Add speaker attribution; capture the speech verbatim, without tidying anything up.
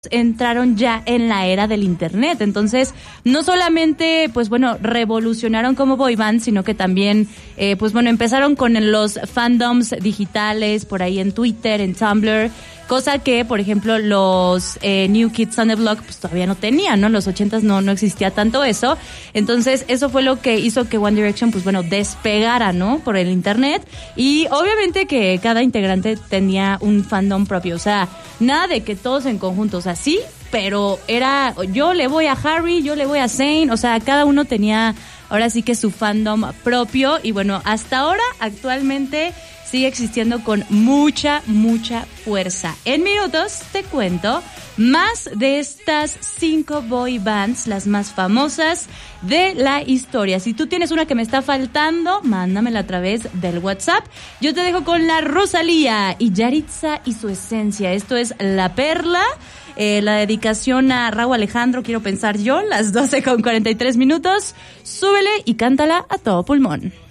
Speaker 1: entraron ya en la era del internet. Entonces, no solamente, pues bueno, revolucionaron como boy band, sino que también, eh, pues bueno, empezaron con los fandoms digitales, por ahí en Twitter, en Tumblr, cosa que, por ejemplo, los eh, New Kids on the Block pues todavía no tenían, ¿no? En los ochentas no, no existía tanto eso. Entonces, eso fue lo que hizo que One Direction, pues bueno, despegara, ¿no? Por el internet. Y obviamente que cada integrante tenía un fandom propio. O sea, nada de que todos en conjunto, o sea, sí, pero era, yo le voy a Harry, yo le voy a Zayn, o sea, cada uno tenía ahora sí que su fandom propio. Y bueno, hasta ahora, actualmente, sigue existiendo con mucha, mucha fuerza. En minutos te cuento más de estas cinco boy bands, las más famosas de la historia. Si tú tienes una que me está faltando, mándamela a través del WhatsApp. Yo te dejo con la Rosalía y Yaritza y su esencia. Esto es La Perla. Eh, la dedicación a Rauw Alejandro, quiero pensar yo, las doce con cuarenta y tres minutos. Súbele y cántala a todo pulmón.